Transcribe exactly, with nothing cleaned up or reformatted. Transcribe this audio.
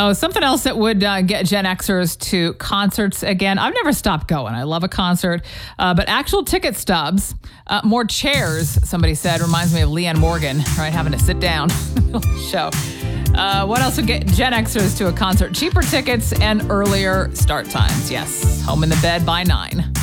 Oh, something else that would uh, get Gen Xers to concerts again. I've never stopped going. I love a concert. Uh, but actual ticket stubs, uh, more chairs, somebody said, reminds me of Leanne Morgan, right? Having to sit down in the middle of the show. Uh, what else would get Gen Xers to a concert? Cheaper tickets and earlier start times. Yes, home in the bed by nine.